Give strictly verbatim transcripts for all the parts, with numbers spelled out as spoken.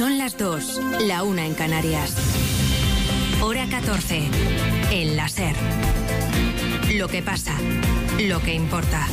Son las dos, la una en Canarias. Hora catorce, en la SER. Lo que pasa, lo que importa.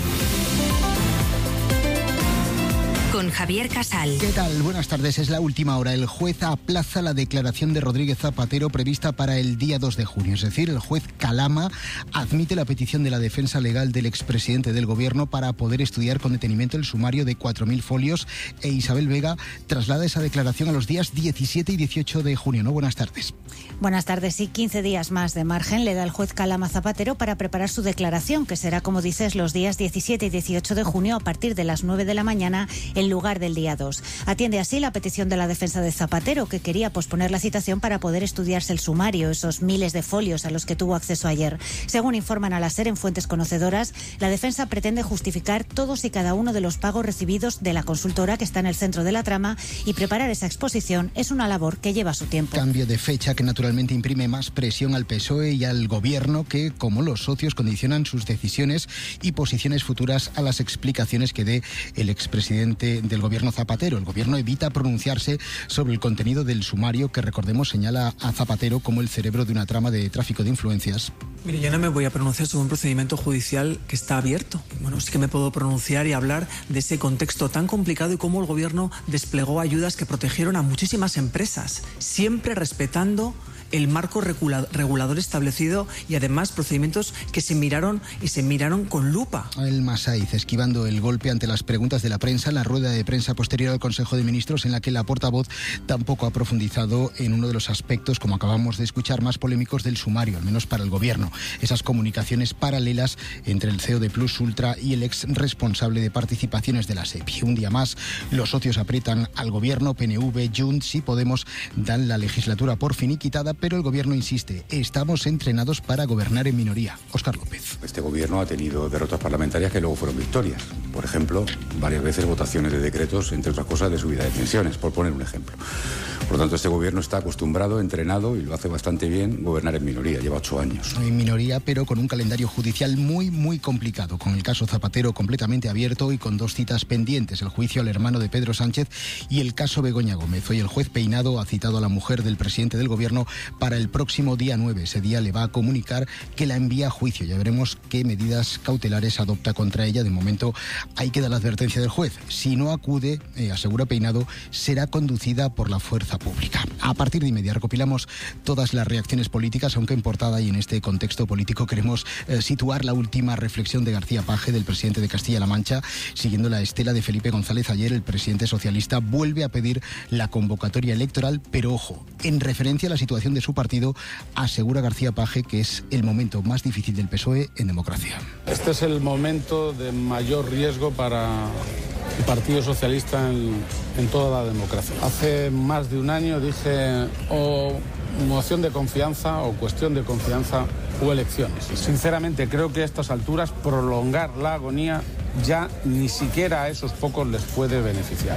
Con Javier Casal. ¿Qué tal? Buenas tardes. Es la última hora. El juez aplaza la declaración de Rodríguez Zapatero prevista para el día dos de junio. Es decir, el juez Calama admite la petición de la defensa legal del expresidente del gobierno para poder estudiar con detenimiento el sumario de cuatro mil folios, e Isabel Vega traslada esa declaración a los días diecisiete y dieciocho de junio. ¿No? Buenas tardes. Buenas tardes. Y quince días más de margen le da el juez Calama Zapatero para preparar su declaración, que será, como dices, los días diecisiete y dieciocho de junio a partir de las nueve de la mañana en lugar del día dos. Atiende así la petición de la defensa de Zapatero, que quería posponer la citación para poder estudiarse el sumario, esos miles de folios a los que tuvo acceso ayer. Según informan a la SER en fuentes conocedoras, la defensa pretende justificar todos y cada uno de los pagos recibidos de la consultora que está en el centro de la trama, y preparar esa exposición es una labor que lleva su tiempo. Cambio de fecha que naturalmente imprime más presión al P S O E y al gobierno, que, como los socios, condicionan sus decisiones y posiciones futuras a las explicaciones que dé el expresidente del gobierno Zapatero. El gobierno evita pronunciarse sobre el contenido del sumario, que, recordemos, señala a Zapatero como el cerebro de una trama de tráfico de influencias. Mire, yo no me voy a pronunciar sobre un procedimiento judicial que está abierto. Bueno, sí que me puedo pronunciar y hablar de ese contexto tan complicado y cómo el gobierno desplegó ayudas que protegieron a muchísimas empresas, siempre respetando el marco regulador establecido y además procedimientos que se miraron y se miraron con lupa. El Masaiz esquivando el golpe ante las preguntas de la prensa en la rueda de prensa posterior al Consejo de Ministros, en la que la portavoz tampoco ha profundizado en uno de los aspectos, como acabamos de escuchar, más polémicos del sumario, al menos para el gobierno. Esas comunicaciones paralelas entre el C E O de Plus Ultra y el ex responsable de participaciones de la SEPI. Un día más, los socios aprietan al gobierno. P N V, Junts y Podemos dan la legislatura por finiquitada, pero el gobierno insiste: estamos entrenados para gobernar en minoría. Óscar López. Este gobierno ha tenido derrotas parlamentarias que luego fueron victorias. Por ejemplo, varias veces votaciones de decretos, entre otras cosas, de subida de pensiones, por poner un ejemplo. Por lo tanto, este gobierno está acostumbrado, entrenado, y lo hace bastante bien, gobernar en minoría. Lleva ocho años. En minoría, pero con un calendario judicial muy, muy complicado, con el caso Zapatero completamente abierto y con dos citas pendientes: el juicio al hermano de Pedro Sánchez y el caso Begoña Gómez. Hoy el juez Peinado ha citado a la mujer del presidente del gobierno para el próximo día nueve. Ese día le va a comunicar que la envía a juicio. Ya veremos qué medidas cautelares adopta contra ella. De momento hay que dar la advertencia del juez: si no acude, eh, asegura Peinado, será conducida por la fuerza pública. A partir de inmediato recopilamos todas las reacciones políticas, aunque en portada y en este contexto político queremos eh, situar la última reflexión de García Page, del presidente de Castilla-La Mancha. Siguiendo la estela de Felipe González, ayer el presidente socialista vuelve a pedir la convocatoria electoral, pero ojo, en referencia a la situación de su partido, asegura García Page que es el momento más difícil del P S O E en democracia. Este es el momento de mayor riesgo para el Partido Socialista en, en toda la democracia. Hace más de un año dije o moción de confianza o cuestión de confianza o elecciones. Sinceramente creo que a estas alturas prolongar la agonía ya ni siquiera a esos pocos les puede beneficiar.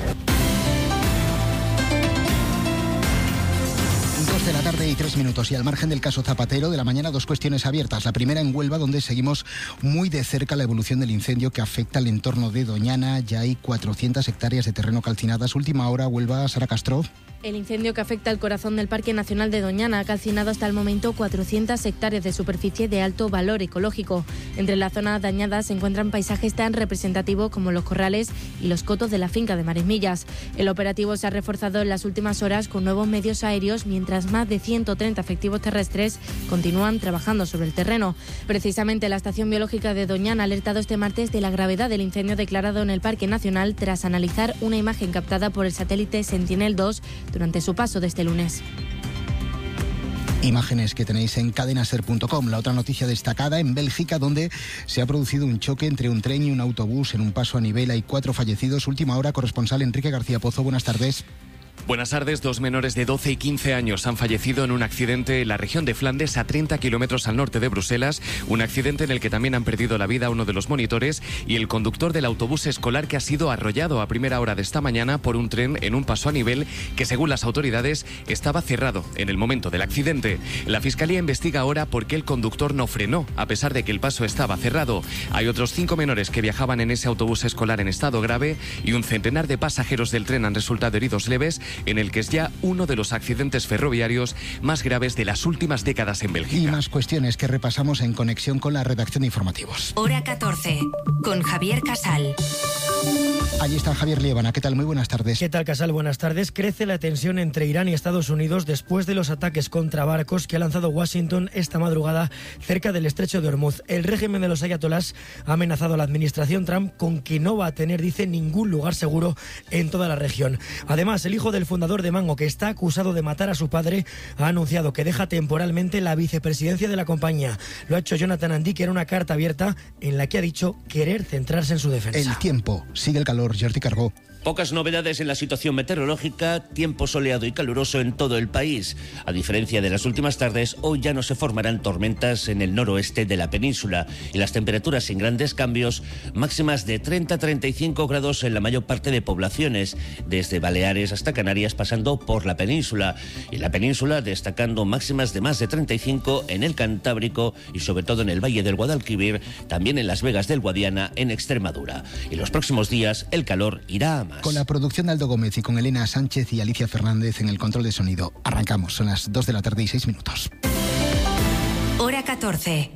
De la tarde y tres minutos, y al margen del caso Zapatero de la mañana, dos cuestiones abiertas. La primera en Huelva, donde seguimos muy de cerca la evolución del incendio que afecta al entorno de Doñana. Ya hay cuatrocientas hectáreas de terreno calcinadas. Última hora, Huelva, Sara Castro. El incendio que afecta al corazón del Parque Nacional de Doñana ha calcinado hasta el momento cuatrocientas hectáreas de superficie de alto valor ecológico. Entre la zona dañada se encuentran paisajes tan representativos como los corrales y los cotos de la finca de Maresmillas. El operativo se ha reforzado en las últimas horas con nuevos medios aéreos, mientras más de ciento treinta efectivos terrestres continúan trabajando sobre el terreno. Precisamente la Estación Biológica de Doñana ha alertado este martes de la gravedad del incendio declarado en el Parque Nacional tras analizar una imagen captada por el satélite Sentinel dos durante su paso de este lunes. Imágenes que tenéis en cadena ser punto com. La otra noticia destacada en Bélgica, donde se ha producido un choque entre un tren y un autobús en un paso a nivel. Hay cuatro fallecidos. Última hora, corresponsal Enrique García Pozo. Buenas tardes. Buenas tardes. Dos menores de doce y quince años han fallecido en un accidente en la región de Flandes, a treinta kilómetros al norte de Bruselas. Un accidente en el que también han perdido la vida uno de los monitores y el conductor del autobús escolar, que ha sido arrollado a primera hora de esta mañana por un tren en un paso a nivel que, según las autoridades, estaba cerrado en el momento del accidente. La Fiscalía investiga ahora por qué el conductor no frenó, a pesar de que el paso estaba cerrado. Hay otros cinco menores que viajaban en ese autobús escolar en estado grave y un centenar de pasajeros del tren han resultado heridos leves. en el que es ya uno de los accidentes ferroviarios más graves de las últimas décadas en Bélgica. Y más cuestiones que repasamos en conexión con la redacción de informativos. Hora catorce, con Javier Casal. Allí está Javier Liébana. ¿Qué tal? Muy buenas tardes. ¿Qué tal, Casal? Buenas tardes. Crece la tensión entre Irán y Estados Unidos después de los ataques contra barcos que ha lanzado Washington esta madrugada cerca del estrecho de Hormuz. El régimen de los ayatolás ha amenazado a la administración Trump con que no va a tener, dice, ningún lugar seguro en toda la región. Además, el hijo del fundador de Mango, que está acusado de matar a su padre, ha anunciado que deja temporalmente la vicepresidencia de la compañía. Lo ha hecho Jonathan Andy, en una carta abierta en la que ha dicho querer centrarse en su defensa. El tiempo. Sigue el calor. Jordi Carbó. Pocas novedades en la situación meteorológica, tiempo soleado y caluroso en todo el país. A diferencia de las últimas tardes, hoy ya no se formarán tormentas en el noroeste de la península y las temperaturas sin grandes cambios, máximas de treinta a treinta y cinco grados en la mayor parte de poblaciones, desde Baleares hasta Canarias pasando por la península. Y la península destacando máximas de más de treinta y cinco en el Cantábrico y sobre todo en el Valle del Guadalquivir, también en Las Vegas del Guadiana, en Extremadura. Y los próximos días el calor irá a más. Con la producción de Aldo Gómez y con Elena Sánchez y Alicia Fernández en el control de sonido. Arrancamos, son las dos de la tarde y seis minutos. Hora catorce.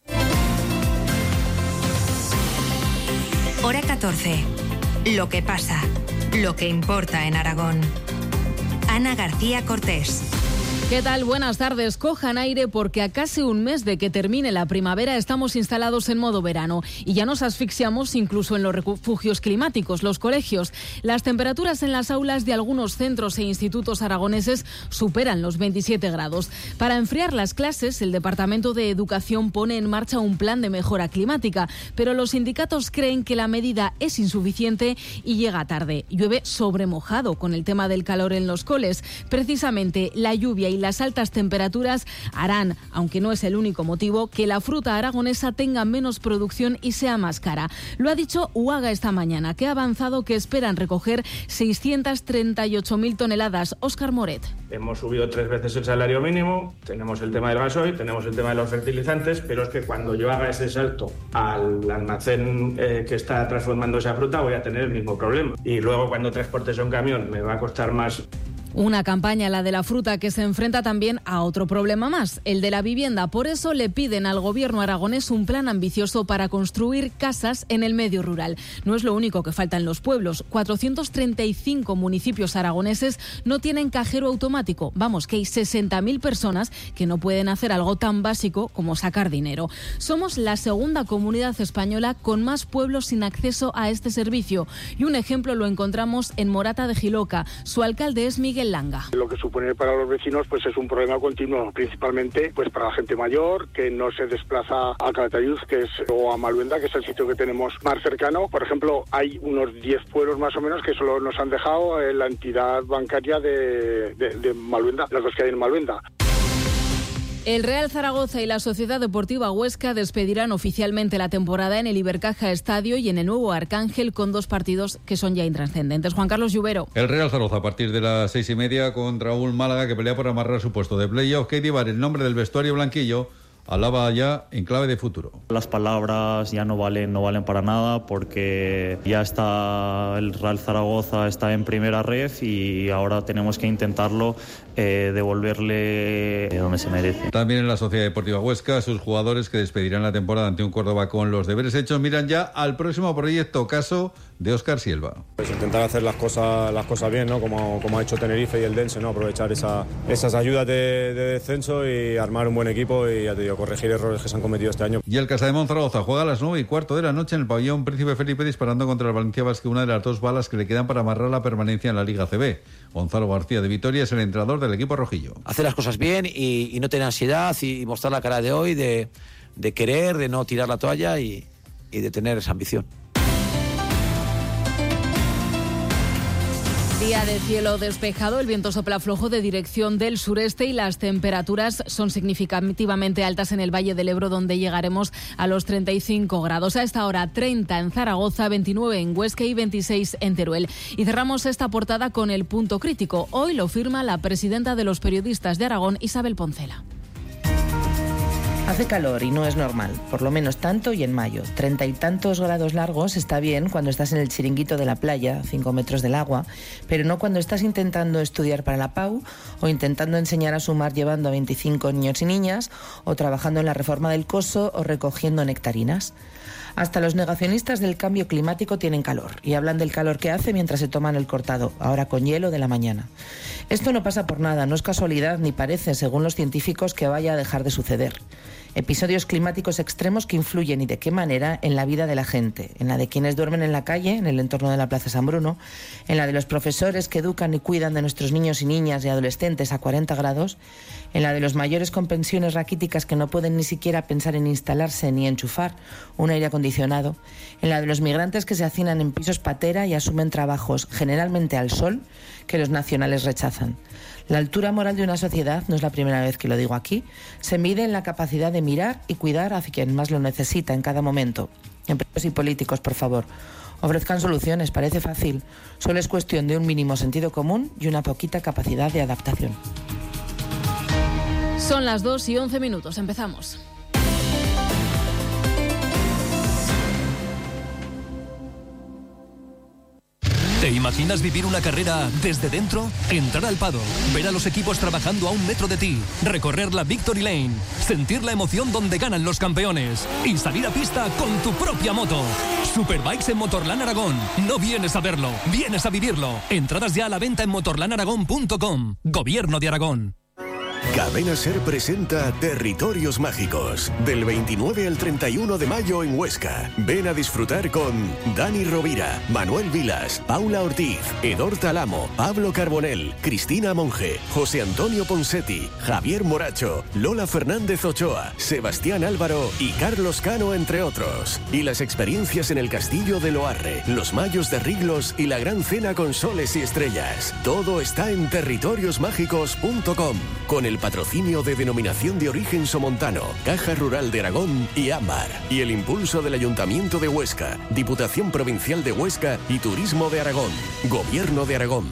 Hora catorce. Lo que pasa, lo que importa en Aragón. Ana García Cortés. ¿Qué tal? Buenas tardes. Cojan aire porque a casi un mes de que termine la primavera estamos instalados en modo verano y ya nos asfixiamos incluso en los refugios climáticos, los colegios. Las temperaturas en las aulas de algunos centros e institutos aragoneses superan los veintisiete grados. Para enfriar las clases, el Departamento de Educación pone en marcha un plan de mejora climática, pero los sindicatos creen que la medida es insuficiente y llega tarde. Llueve sobre mojado con el tema del calor en los coles. Precisamente la lluvia y las altas temperaturas harán, aunque no es el único motivo, que la fruta aragonesa tenga menos producción y sea más cara. Lo ha dicho Uaga esta mañana, que ha avanzado que esperan recoger seiscientas treinta y ocho mil toneladas. Óscar Moret. Hemos subido tres veces el salario mínimo, tenemos el tema del gasoil, tenemos el tema de los fertilizantes, pero es que cuando yo haga ese salto al almacén eh, que está transformando esa fruta voy a tener el mismo problema. Y luego cuando transportes un camión me va a costar más. Una campaña, la de la fruta, que se enfrenta también a otro problema más, el de la vivienda. Por eso le piden al gobierno aragonés un plan ambicioso para construir casas en el medio rural. No es lo único que falta en los pueblos. cuatrocientos treinta y cinco municipios aragoneses no tienen cajero automático. Vamos, que hay sesenta mil personas que no pueden hacer algo tan básico como sacar dinero. Somos la segunda comunidad española con más pueblos sin acceso a este servicio. Y un ejemplo lo encontramos en Morata de Jiloca. Su alcalde es Miguel Langa. Lo que supone para los vecinos pues es un problema continuo, principalmente pues para la gente mayor que no se desplaza a Calatayud, que es, o a Maluenda, que es el sitio que tenemos más cercano. Por ejemplo, hay unos diez pueblos más o menos que solo nos han dejado eh, la entidad bancaria de, de, de Maluenda, las dos que hay en Maluenda. El Real Zaragoza y la Sociedad Deportiva Huesca despedirán oficialmente la temporada en el Ibercaja Estadio y en el nuevo Arcángel, con dos partidos que son ya intrascendentes. Juan Carlos Lluvero. El Real Zaragoza a partir de las seis y media contra un Málaga que pelea por amarrar su puesto de playoff. Keidi Bar, el nombre del vestuario blanquillo, hablaba ya en clave de futuro. Las palabras ya no valen, no valen para nada porque ya está el Real Zaragoza, está en primera red y ahora tenemos que intentarlo eh, devolverle donde se merece. También en la Sociedad Deportiva Huesca, sus jugadores que despedirán la temporada ante un Córdoba con los deberes hechos miran ya al próximo proyecto, caso de Óscar Silva. Pues intentar hacer las cosas las cosas bien, ¿no? Como, como ha hecho Tenerife y el Dense, ¿no? Aprovechar esa, esas ayudas de, de descenso y armar un buen equipo y ya te digo, corregir errores que se han cometido este año. Y el Casademón Zaragoza juega a las nueve y cuarto de la noche en el pabellón Príncipe Felipe, disparando contra el Valencia Basket, una de las dos balas que le quedan para amarrar la permanencia en la Liga C B. Gonzalo García de Vitoria es el entrenador del equipo rojillo. Hacer las cosas bien y, y no tener ansiedad y mostrar la cara de hoy, de, de querer, de no tirar la toalla y, y de tener esa ambición. Día de cielo despejado, el viento sopla flojo de dirección del sureste y las temperaturas son significativamente altas en el Valle del Ebro, donde llegaremos a los treinta y cinco grados. A esta hora treinta en Zaragoza, veintinueve en Huesca y veintiséis en Teruel. Y cerramos esta portada con el punto crítico. Hoy lo firma la presidenta de los periodistas de Aragón, Isabel Poncela. Hace calor y no es normal, por lo menos tanto y en mayo. Treinta y tantos grados largos está bien cuando estás en el chiringuito de la playa, cinco metros del agua, pero no cuando estás intentando estudiar para la P A U o intentando enseñar a sumar llevando a veinticinco niños y niñas o trabajando en la reforma del Coso o recogiendo nectarinas. Hasta los negacionistas del cambio climático tienen calor y hablan del calor que hace mientras se toman el cortado, ahora con hielo de la mañana. Esto no pasa por nada, no es casualidad ni parece, según los científicos, que vaya a dejar de suceder. Episodios climáticos extremos que influyen y de qué manera en la vida de la gente, en la de quienes duermen en la calle, en el entorno de la Plaza San Bruno, en la de los profesores que educan y cuidan de nuestros niños y niñas y adolescentes a cuarenta grados, en la de los mayores con pensiones raquíticas que no pueden ni siquiera pensar en instalarse ni enchufar un aire acondicionado, en la de los migrantes que se hacinan en pisos patera y asumen trabajos generalmente al sol que los nacionales rechazan. La altura moral de una sociedad, no es la primera vez que lo digo aquí, se mide en la capacidad de mirar y cuidar a quien más lo necesita en cada momento. Empresarios y políticos, por favor, ofrezcan soluciones, parece fácil. Solo es cuestión de un mínimo sentido común y una poquita capacidad de adaptación. Son las dos y once minutos, empezamos. ¿Te imaginas vivir una carrera desde dentro? Entrar al paddock, ver a los equipos trabajando a un metro de ti, recorrer la Victory Lane, sentir la emoción donde ganan los campeones y salir a pista con tu propia moto. Superbikes en Motorland Aragón. No vienes a verlo, vienes a vivirlo. Entradas ya a la venta en motorland aragón punto com. Gobierno de Aragón. Cadena Ser presenta Territorios Mágicos, del veintinueve al treinta y uno de mayo en Huesca. Ven a disfrutar con Dani Rovira, Manuel Vilas, Paula Ortiz, Edor Talamo, Pablo Carbonell, Cristina Monge, José Antonio Ponsetti, Javier Moracho, Lola Fernández Ochoa, Sebastián Álvaro y Carlos Cano, entre otros. Y las experiencias en el Castillo de Loarre, los Mayos de Riglos y la gran cena con soles y estrellas. Todo está en territorios mágicos punto com, con el patrocinio de Denominación de Origen Somontano, Caja Rural de Aragón y Ámbar, y el impulso del Ayuntamiento de Huesca, Diputación Provincial de Huesca y Turismo de Aragón. Gobierno de Aragón.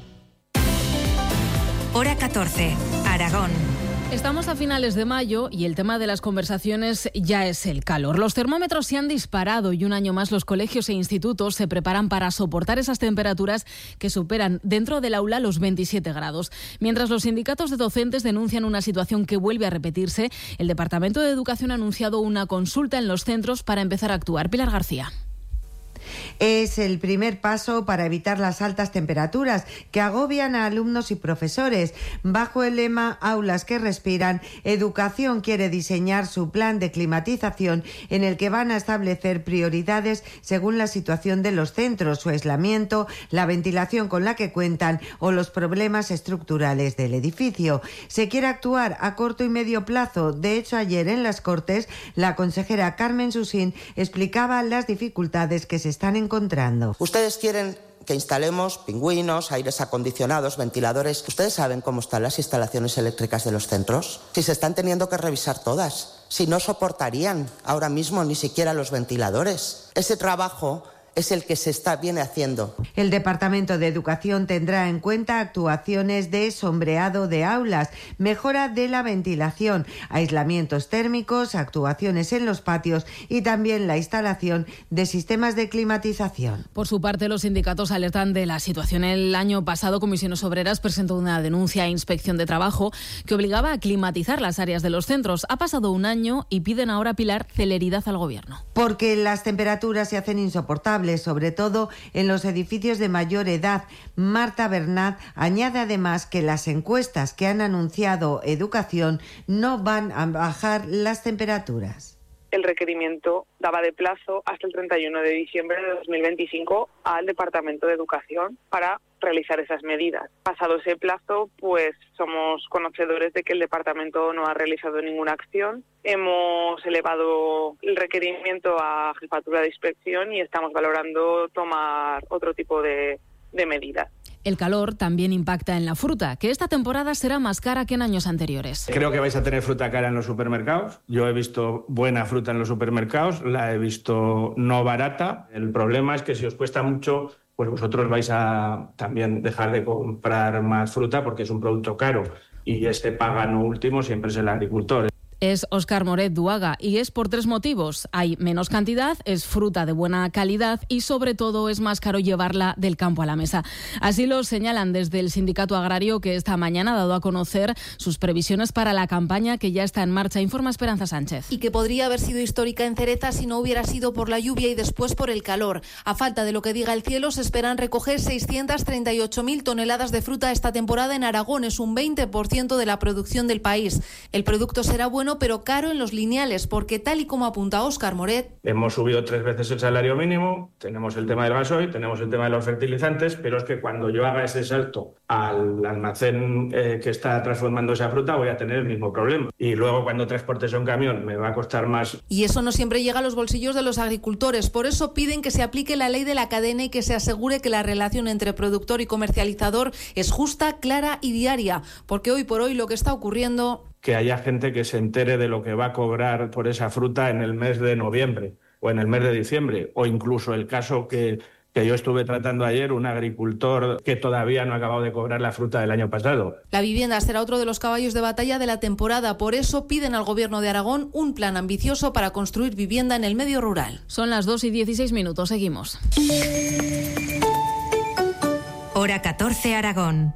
Hora catorce, Aragón. Estamos a finales de mayo y el tema de las conversaciones ya es el calor. Los termómetros se han disparado y un año más los colegios e institutos se preparan para soportar esas temperaturas que superan dentro del aula los veintisiete grados. Mientras los sindicatos de docentes denuncian una situación que vuelve a repetirse, el Departamento de Educación ha anunciado una consulta en los centros para empezar a actuar. Pilar García. Es el primer paso para evitar las altas temperaturas que agobian a alumnos y profesores. Bajo el lema Aulas que respiran, Educación quiere diseñar su plan de climatización en el que van a establecer prioridades según la situación de los centros, su aislamiento, la ventilación con la que cuentan o los problemas estructurales del edificio. Se quiere actuar a corto y medio plazo. De hecho, ayer en las Cortes, la consejera Carmen Susín explicaba las dificultades que se están encontrando. Ustedes quieren que instalemos pingüinos, aires acondicionados, ventiladores. ¿Ustedes saben cómo están las instalaciones eléctricas de los centros? Si se están teniendo que revisar todas, si no soportarían ahora mismo ni siquiera los ventiladores. Ese trabajo es el que se está viene haciendo. El Departamento de Educación tendrá en cuenta actuaciones de sombreado de aulas, mejora de la ventilación, aislamientos térmicos, actuaciones en los patios y también la instalación de sistemas de climatización. Por su parte, los sindicatos alertan de la situación. El año pasado, Comisiones Obreras presentó una denuncia a Inspección de Trabajo que obligaba a climatizar las áreas de los centros. Ha pasado un año y piden ahora, Pilar, celeridad al Gobierno. Porque las temperaturas se hacen insoportables, sobre todo en los edificios de mayor edad. Marta Bernat añade además que las encuestas que han anunciado Educación no van a bajar las temperaturas. El requerimiento daba de plazo hasta el treinta y uno de diciembre de dos mil veinticinco al Departamento de Educación para realizar esas medidas. Pasado ese plazo, pues somos conocedores de que el departamento no ha realizado ninguna acción. Hemos elevado el requerimiento a Jefatura de Inspección y estamos valorando tomar otro tipo de, de medidas. El calor también impacta en la fruta, que esta temporada será más cara que en años anteriores. Creo que vais a tener fruta cara en los supermercados. Yo he visto buena fruta en los supermercados, la he visto no barata. El problema es que si os cuesta mucho, pues vosotros vais a también dejar de comprar más fruta porque es un producto caro y este págano último siempre es el agricultor. Es Óscar Moret Duaga y es por tres motivos. Hay menos cantidad, es fruta de buena calidad y sobre todo es más caro llevarla del campo a la mesa. Así lo señalan desde el Sindicato Agrario, que esta mañana ha dado a conocer sus previsiones para la campaña que ya está en marcha. Informa Esperanza Sánchez. Y que podría haber sido histórica en Cereza si no hubiera sido por la lluvia y después por el calor. A falta de lo que diga el cielo, se esperan recoger seiscientas treinta y ocho mil toneladas de fruta esta temporada en Aragón. Es un veinte por ciento de la producción del país. El producto será bueno, pero caro en los lineales, porque tal y como apunta Óscar Moret, hemos subido tres veces el salario mínimo, tenemos el tema del gasoil, tenemos el tema de los fertilizantes, pero es que cuando yo haga ese salto al almacén eh, que está transformando esa fruta, voy a tener el mismo problema. Y luego cuando transportes un camión me va a costar más. Y eso no siempre llega a los bolsillos de los agricultores. Por eso piden que se aplique la ley de la cadena y que se asegure que la relación entre productor y comercializador es justa, clara y diaria. Porque hoy por hoy lo que está ocurriendo... que haya gente que se entere de lo que va a cobrar por esa fruta en el mes de noviembre o en el mes de diciembre, o incluso el caso que, que yo estuve tratando ayer, un agricultor que todavía no ha acabado de cobrar la fruta del año pasado. La vivienda será otro de los caballos de batalla de la temporada. Por eso piden al Gobierno de Aragón un plan ambicioso para construir vivienda en el medio rural. Son las dos y dieciséis minutos. Seguimos. Hora catorce, Aragón.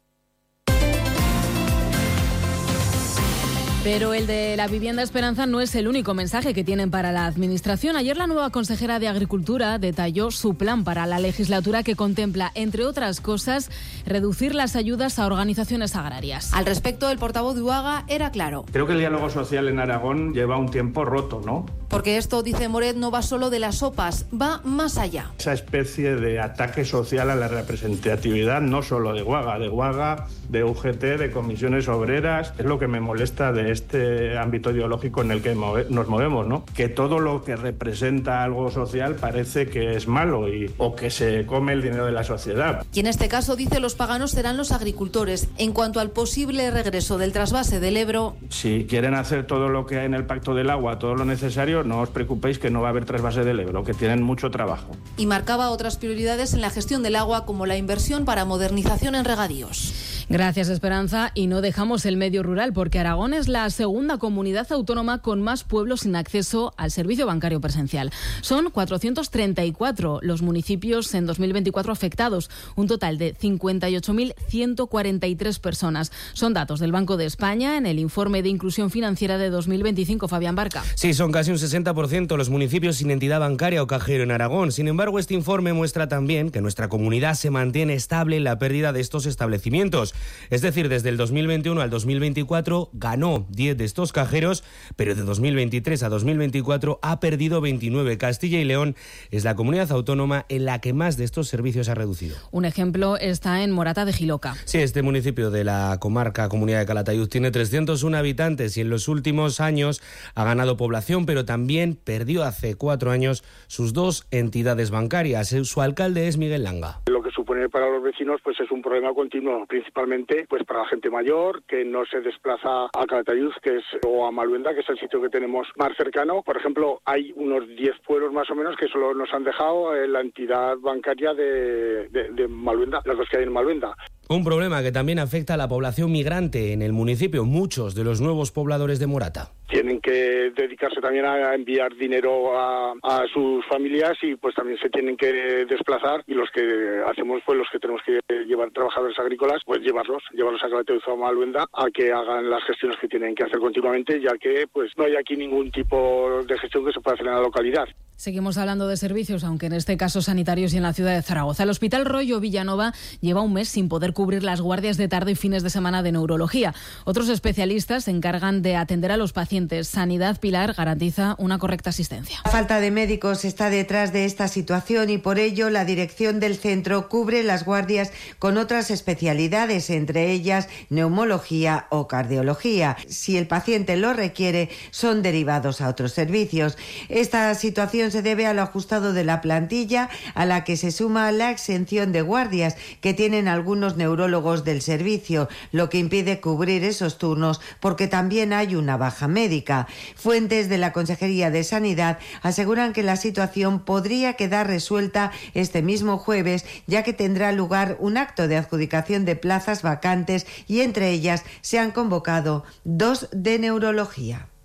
Pero el de la vivienda Esperanza no es el único mensaje que tienen para la Administración. Ayer la nueva consejera de Agricultura detalló su plan para la legislatura, que contempla, entre otras cosas, reducir las ayudas a organizaciones agrarias. Al respecto, el portavoz de Uaga era claro. Creo que el diálogo social en Aragón lleva un tiempo roto, ¿no? Porque esto, dice Moret, no va solo de las sopas, va más allá. Esa especie de ataque social a la representatividad, no solo de Uaga, de Uaga, de U G T, de comisiones obreras, es lo que me molesta de este ámbito ideológico en el que nos movemos, ¿no? Que todo lo que representa algo social parece que es malo y, o que se come el dinero de la sociedad. Y en este caso, dice, los paganos serán los agricultores. En cuanto al posible regreso del trasvase del Ebro... Si quieren hacer todo lo que hay en el Pacto del Agua, todo lo necesario, no os preocupéis que no va a haber trasvase del Ebro, que tienen mucho trabajo. Y marcaba otras prioridades en la gestión del agua, como la inversión para modernización en regadíos. Gracias, Esperanza. Y no dejamos el medio rural, porque Aragón es la segunda comunidad autónoma con más pueblos sin acceso al servicio bancario presencial. Son cuatrocientos treinta y cuatro los municipios en dos mil veinticuatro afectados, un total de cincuenta y ocho mil ciento cuarenta y tres personas. Son datos del Banco de España en el informe de inclusión financiera de dos mil veinticinco. Fabián Barca. Sí, son casi un sesenta por ciento los municipios sin entidad bancaria o cajero en Aragón. Sin embargo, este informe muestra también que nuestra comunidad se mantiene estable en la pérdida de estos establecimientos. Es decir, desde el dos mil veintiuno al dos mil veinticuatro ganó diez de estos cajeros, pero de dos mil veintitrés a dos mil veinticuatro ha perdido veintinueve. Castilla y León es la comunidad autónoma en la que más de estos servicios ha reducido. Un ejemplo está en Morata de Jiloca. Sí, este municipio de la comarca Comunidad de Calatayud tiene trescientos uno habitantes y en los últimos años ha ganado población, pero también perdió hace cuatro años sus dos entidades bancarias. Su alcalde es Miguel Langa. Lo que supone para los vecinos pues es un problema continuo, principalmente pues para la gente mayor que no se desplaza a Calatayud, que es, o a Maluenda, que es el sitio que tenemos más cercano. Por ejemplo, hay unos diez pueblos más o menos que solo nos han dejado eh, la entidad bancaria de, de, de Maluenda, las dos que hay en Maluenda. Un problema que también afecta a la población migrante en el municipio. Muchos de los nuevos pobladores de Morata tienen que dedicarse también a enviar dinero a, a sus familias y pues también se tienen que desplazar, y los que hacemos, pues los que tenemos que llevar trabajadores agrícolas, pues llevarlos, llevarlos a Calatayud o a Maluenda a que hagan las gestiones que tienen que hacer continuamente, ya que pues no hay aquí ningún tipo de gestión que se pueda hacer en la localidad. Seguimos hablando de servicios, aunque en este caso sanitarios, y en la ciudad de Zaragoza. El Hospital Rollo Villanova lleva un mes sin poder cubrir las guardias de tarde y fines de semana de neurología. Otros especialistas se encargan de atender a los pacientes. Sanidad Pilar garantiza una correcta asistencia. La falta de médicos está detrás de esta situación y por ello la dirección del centro cubre las guardias con otras especialidades, entre ellas neumología o cardiología. Si el paciente lo requiere, son derivados a otros servicios. Esta situación se debe a lo ajustado de la plantilla, a la que se suma la exención de guardias que tienen algunos neurólogos del servicio, lo que impide cubrir esos turnos porque también hay una baja médica. Fuentes de la Consejería de Sanidad aseguran que la situación podría quedar resuelta este mismo jueves, ya que tendrá lugar un acto de adjudicación de plazas vacantes y entre ellas se han convocado dos de neurología.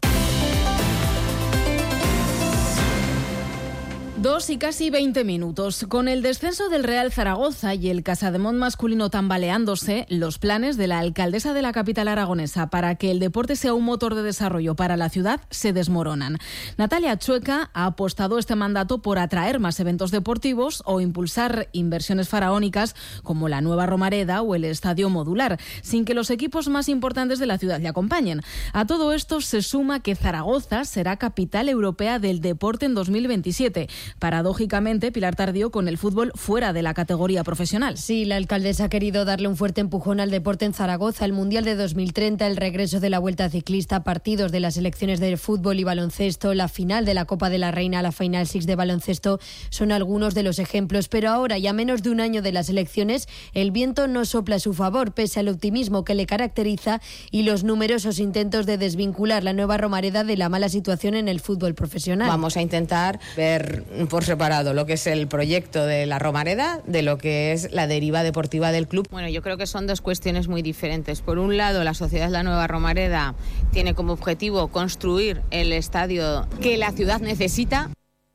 Dos y casi veinte minutos. Con el descenso del Real Zaragoza y el Casademont masculino tambaleándose, los planes de la alcaldesa de la capital aragonesa para que el deporte sea un motor de desarrollo para la ciudad se desmoronan. Natalia Chueca ha apostado este mandato por atraer más eventos deportivos o impulsar inversiones faraónicas como la nueva Romareda o el Estadio Modular, sin que los equipos más importantes de la ciudad le acompañen. A todo esto se suma que Zaragoza será capital europea del deporte en dos mil veintisiete. Paradójicamente, Pilar Tardío con el fútbol fuera de la categoría profesional. Sí, la alcaldesa ha querido darle un fuerte empujón al deporte en Zaragoza. El Mundial de dos mil treinta, el regreso de la Vuelta Ciclista, partidos de las selecciones de fútbol y baloncesto, la final de la Copa de la Reina, la Final Six de baloncesto, son algunos de los ejemplos. Pero ahora, ya menos de un año de las elecciones, el viento no sopla a su favor, pese al optimismo que le caracteriza y los numerosos intentos de desvincular la nueva Romareda de la mala situación en el fútbol profesional. Vamos a intentar ver por separado lo que es el proyecto de la Romareda de lo que es la deriva deportiva del club. Bueno, yo creo que son dos cuestiones muy diferentes. Por un lado, la Sociedad La Nueva Romareda tiene como objetivo construir el estadio que la ciudad necesita.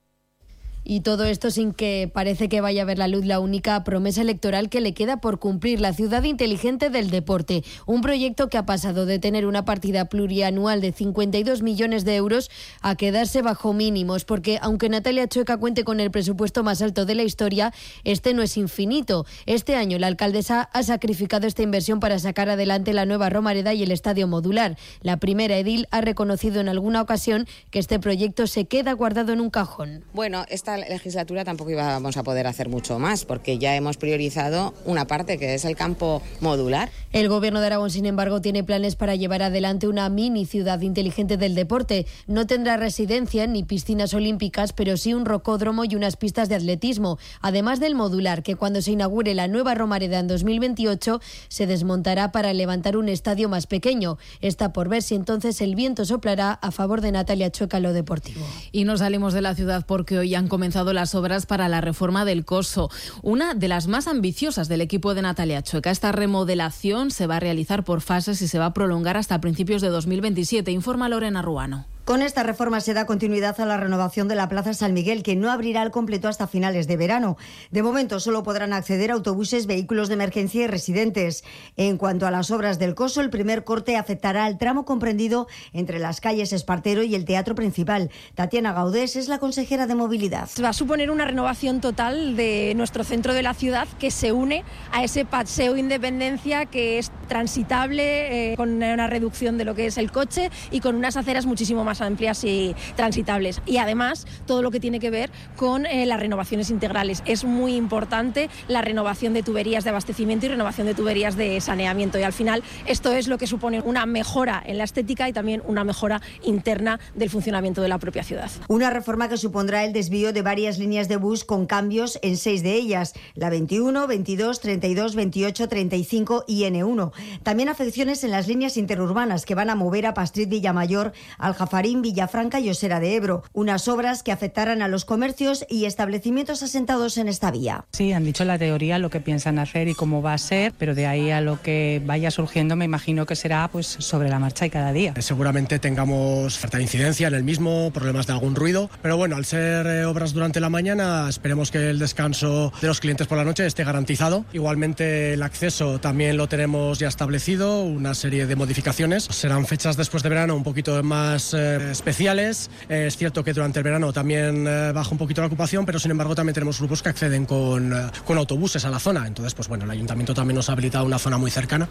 Y todo esto sin que parece que vaya a ver la luz la única promesa electoral que le queda por cumplir, la ciudad inteligente del deporte. Un proyecto que ha pasado de tener una partida plurianual de cincuenta y dos millones de euros a quedarse bajo mínimos, porque aunque Natalia Chueca cuente con el presupuesto más alto de la historia, este no es infinito. Este año la alcaldesa ha sacrificado esta inversión para sacar adelante la nueva Romareda y el Estadio Modular. La primera edil ha reconocido en alguna ocasión que este proyecto se queda guardado en un cajón. Bueno, esta legislatura tampoco íbamos a poder hacer mucho más porque ya hemos priorizado una parte que es el campo modular. El gobierno de Aragón, sin embargo, tiene planes para llevar adelante una mini ciudad inteligente del deporte. No tendrá residencia ni piscinas olímpicas, pero sí un rocódromo y unas pistas de atletismo, además del modular, que cuando se inaugure la nueva Romareda en dos mil veintiocho se desmontará para levantar un estadio más pequeño. Está por ver si entonces el viento soplará a favor de Natalia Chueca en lo deportivo. Y no salimos de la ciudad porque hoy han comenzado las obras para la reforma del Coso, una de las más ambiciosas del equipo de Natalia Chueca. Esta remodelación se va a realizar por fases y se va a prolongar hasta principios de dos mil veintisiete, informa Lorena Ruano. Con esta reforma se da continuidad a la renovación de la Plaza San Miguel, que no abrirá al completo hasta finales de verano. De momento solo podrán acceder autobuses, vehículos de emergencia y residentes. En cuanto a las obras del Coso, el primer corte afectará al tramo comprendido entre las calles Espartero y el Teatro Principal. Tatiana Gaudés es la consejera de Movilidad. Va a suponer una renovación total de nuestro centro de la ciudad que se une a ese paseo Independencia que es transitable, eh, con una reducción de lo que es el coche y con unas aceras muchísimo más amplias y transitables. Y además, todo lo que tiene que ver con eh, las renovaciones integrales. Es muy importante la renovación de tuberías de abastecimiento y renovación de tuberías de saneamiento. Y al final, esto es lo que supone una mejora en la estética y también una mejora interna del funcionamiento de la propia ciudad. Una reforma que supondrá el desvío de varias líneas de bus con cambios en seis de ellas, la veintiuno, veintidós, treinta y dos, veintiocho, treinta y cinco y ene uno. También afecciones en las líneas interurbanas que van a mover a Pastrid, Villamayor, Aljafarín, Villafranca y Osera de Ebro. Unas obras que afectarán a los comercios y establecimientos asentados en esta vía. Sí, han dicho la teoría lo que piensan hacer y cómo va a ser, pero de ahí a lo que vaya surgiendo me imagino que será pues sobre la marcha y cada día. Seguramente tengamos cierta incidencia en el mismo, problemas de algún ruido, pero bueno, al ser eh, obras durante la mañana, esperemos que el descanso de los clientes por la noche esté garantizado. Igualmente el acceso también lo tenemos ya establecido, una serie de modificaciones. Serán fechas después de verano un poquito más eh, especiales. Eh, es cierto que durante el verano también eh, baja un poquito la ocupación, pero sin embargo también tenemos grupos que acceden con, eh, con autobuses a la zona. Entonces, pues bueno, el ayuntamiento también nos ha habilitado una zona muy cercana.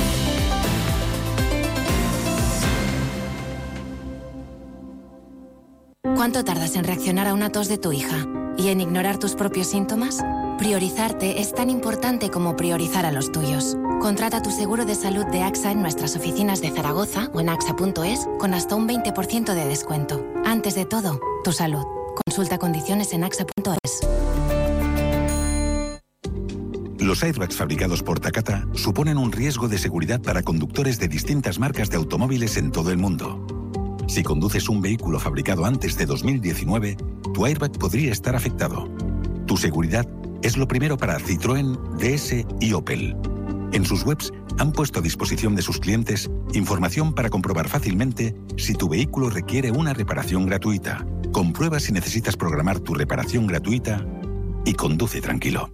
¿Cuánto tardas en reaccionar a una tos de tu hija y en ignorar tus propios síntomas? Priorizarte es tan importante como priorizar a los tuyos. Contrata tu seguro de salud de AXA en nuestras oficinas de Zaragoza o en axa punto es con hasta un veinte por ciento de descuento. Antes de todo, tu salud. Consulta condiciones en axa punto es. Los airbags fabricados por Takata suponen un riesgo de seguridad para conductores de distintas marcas de automóviles en todo el mundo. Si conduces un vehículo fabricado antes de dos mil diecinueve, tu airbag podría estar afectado. Tu seguridad es lo primero para Citroën, D S y Opel. En sus webs han puesto a disposición de sus clientes información para comprobar fácilmente si tu vehículo requiere una reparación gratuita. Comprueba si necesitas programar tu reparación gratuita y conduce tranquilo.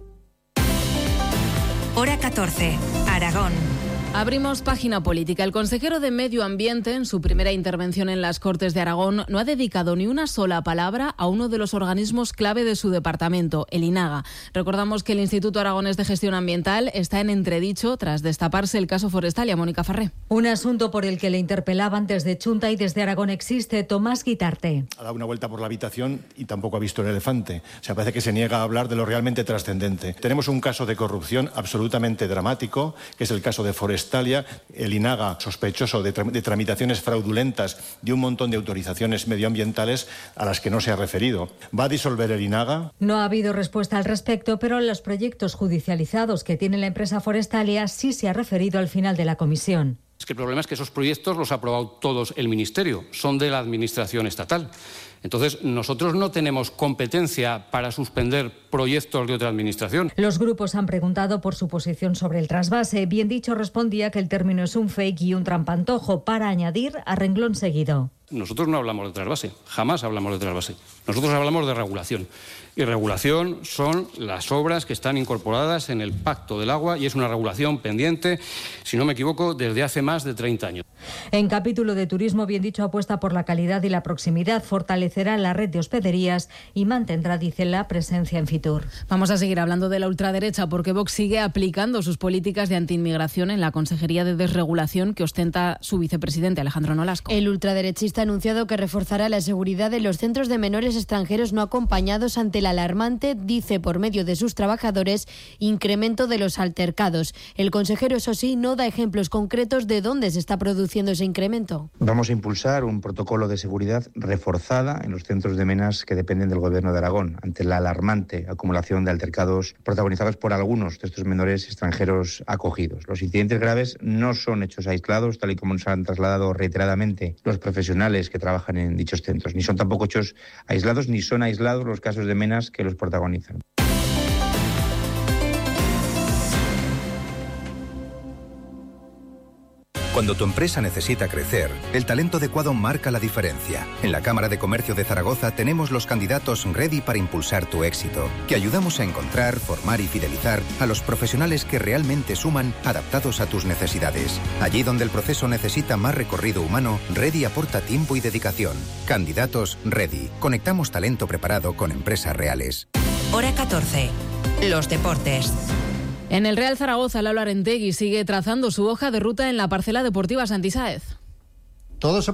Hora catorce, Aragón. Abrimos página política. El consejero de Medio Ambiente, en su primera intervención en las Cortes de Aragón, no ha dedicado ni una sola palabra a uno de los organismos clave de su departamento, el INAGA. Recordamos que el Instituto Aragonés de Gestión Ambiental está en entredicho tras destaparse el caso Forestalia. Mónica Farré. Un asunto por el que le interpelaban desde Chunta y desde Aragón Existe. Tomás Guitarte. Ha dado una vuelta por la habitación y tampoco ha visto el elefante. O sea, parece que se niega a hablar de lo realmente trascendente. Tenemos un caso de corrupción absolutamente dramático, que es el caso de Forestalia. El INAGA, sospechoso de, tra- de tramitaciones fraudulentas de un montón de autorizaciones medioambientales a las que no se ha referido. ¿Va a disolver el INAGA? No ha habido respuesta al respecto, pero los proyectos judicializados que tiene la empresa Forestalia sí se ha referido al final de la comisión. Es que el problema es que esos proyectos los ha aprobado todos el Ministerio, son de la Administración estatal. Entonces, nosotros no tenemos competencia para suspender proyectos de otra administración. Los grupos han preguntado por su posición sobre el trasvase. Bien dicho, respondía que el término es un fake y un trampantojo, para añadir a renglón seguido. Nosotros no hablamos de trasvase, jamás hablamos de trasvase. Nosotros hablamos de regulación. Y regulación son las obras que están incorporadas en el Pacto del Agua y es una regulación pendiente, si no me equivoco, desde hace más de treinta años. En capítulo de turismo, bien dicho, apuesta por la calidad y la proximidad, fortalecerá la red de hospederías y mantendrá, dice, la presencia en Fitur. Vamos a seguir hablando de la ultraderecha porque Vox sigue aplicando sus políticas de antiinmigración en la Consejería de Desregulación que ostenta su vicepresidente Alejandro Nolasco. El ultraderechista ha anunciado que reforzará la seguridad de los centros de menores extranjeros no acompañados ante el alarmante, dice por medio de sus trabajadores, incremento de los altercados. El consejero, eso sí, no da ejemplos concretos de dónde se está produciendo ese incremento. Vamos a impulsar un protocolo de seguridad reforzada en los centros de menas que dependen del Gobierno de Aragón, ante la alarmante acumulación de altercados protagonizados por algunos de estos menores extranjeros acogidos. Los incidentes graves no son hechos aislados, tal y como nos han trasladado reiteradamente los profesionales que trabajan en dichos centros. Ni son tampoco hechos aislados, ni son aislados los casos de menas que los protagonizan. Cuando tu empresa necesita crecer, el talento adecuado marca la diferencia. En la Cámara de Comercio de Zaragoza tenemos los candidatos ready para impulsar tu éxito, que ayudamos a encontrar, formar y fidelizar a los profesionales que realmente suman, adaptados a tus necesidades. Allí donde el proceso necesita más recorrido humano, Ready aporta tiempo y dedicación. Candidatos Ready. Conectamos talento preparado con empresas reales. Hora catorce. Los deportes. En el Real Zaragoza, Lalo Arentegui sigue trazando su hoja de ruta en la parcela deportiva Santi Sáez. Todos